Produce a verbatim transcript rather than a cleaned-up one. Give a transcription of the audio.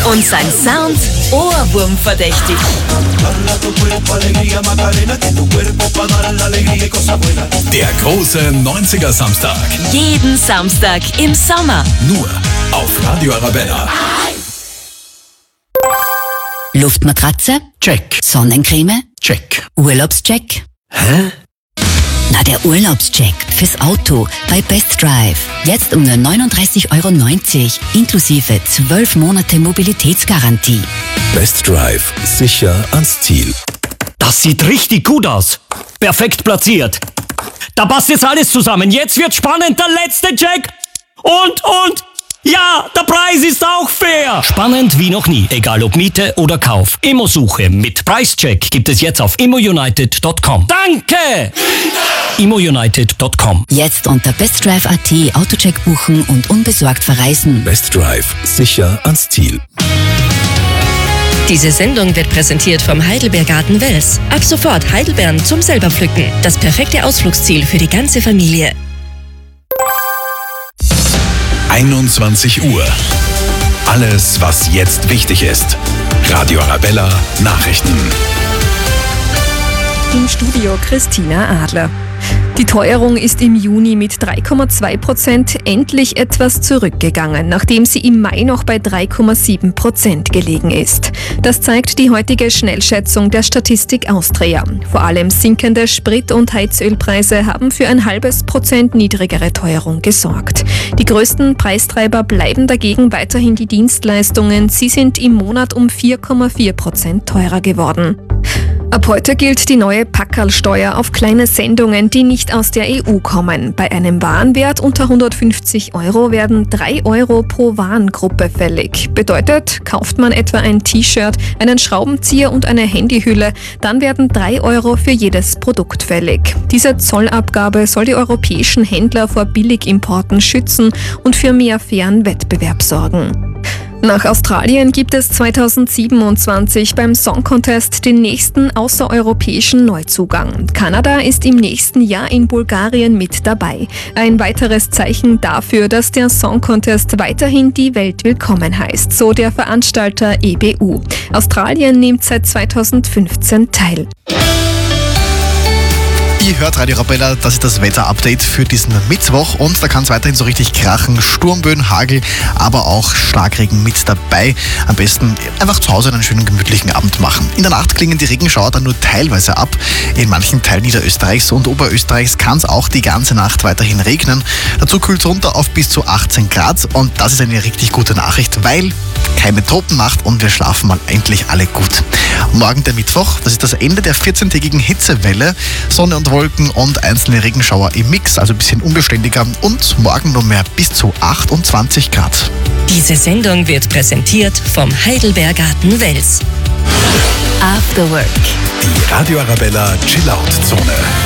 und sein Sound ohrwurmverdächtig. Der große neunziger Samstag. Jeden Samstag im Sommer. Nur auf Radio Arabella. Luftmatratze? Check. Sonnencreme? Check. Urlaubscheck? Hä? Na, der Urlaubscheck fürs Auto bei Best Drive. Jetzt um nur neununddreißig Euro neunzig, inklusive zwölf Monate Mobilitätsgarantie. Best Drive. Sicher ans Ziel. Das sieht richtig gut aus. Perfekt platziert. Da passt jetzt alles zusammen. Jetzt wird spannend, der letzte Check. Und, und, ja, der Preis ist auch fair. Spannend wie noch nie, egal ob Miete oder Kauf. Immosuche mit Preischeck gibt es jetzt auf immounited punkt com. Danke! immounited punkt com. Jetzt unter bestdrive punkt at Autocheck buchen und unbesorgt verreisen. Best Drive. Sicher ans Ziel. Diese Sendung wird präsentiert vom Heidelbeergarten Wels. Ab sofort Heidelbeeren zum Selberpflücken. Das perfekte Ausflugsziel für die ganze Familie. einundzwanzig Uhr. Alles, was jetzt wichtig ist. Radio Arabella Nachrichten. Im Studio Christina Adler. Die Teuerung ist im Juni mit drei Komma zwei Prozent endlich etwas zurückgegangen, nachdem sie im Mai noch bei drei Komma sieben Prozent gelegen ist. Das zeigt die heutige Schnellschätzung der Statistik Austria. Vor allem sinkende Sprit- und Heizölpreise haben für ein halbes Prozent niedrigere Teuerung gesorgt. Die größten Preistreiber bleiben dagegen weiterhin die Dienstleistungen. Sie sind im Monat um vier Komma vier Prozent teurer geworden. Ab heute gilt die neue Packerlsteuer auf kleine Sendungen, die nicht aus der E U kommen. Bei einem Warenwert unter hundertfünfzig Euro werden drei Euro pro Warengruppe fällig. Bedeutet, kauft man etwa ein T-Shirt, einen Schraubenzieher und eine Handyhülle, dann werden drei Euro für jedes Produkt fällig. Diese Zollabgabe soll die europäischen Händler vor Billigimporten schützen und für mehr fairen Wettbewerb sorgen. Nach Australien gibt es zweitausendsiebenundzwanzig beim Song Contest den nächsten außereuropäischen Neuzugang. Kanada ist im nächsten Jahr in Bulgarien mit dabei. Ein weiteres Zeichen dafür, dass der Song Contest weiterhin die Welt willkommen heißt, so der Veranstalter E B U. Australien nimmt seit zweitausendfünfzehn teil. Ihr hört Radio Arabella, das ist das Wetter-Update für diesen Mittwoch und da kann es weiterhin so richtig krachen. Sturmböen, Hagel, aber auch Starkregen mit dabei. Am besten einfach zu Hause einen schönen gemütlichen Abend machen. In der Nacht klingen die Regenschauer dann nur teilweise ab. In manchen Teilen Niederösterreichs und Oberösterreichs kann es auch die ganze Nacht weiterhin regnen. Dazu kühlt es runter auf bis zu achtzehn Grad und das ist eine richtig gute Nachricht, weil keine Tropennacht und wir schlafen mal endlich alle gut. Morgen der Mittwoch, das ist das Ende der vierzehntägigen Hitzewelle. Sonne und Wolken und einzelne Regenschauer im Mix, also ein bisschen unbeständiger und morgen nur mehr bis zu achtundzwanzig Grad. Diese Sendung wird präsentiert vom Heidelbeergarten Wels. After Work. Die Radio Arabella Chill-Out-Zone.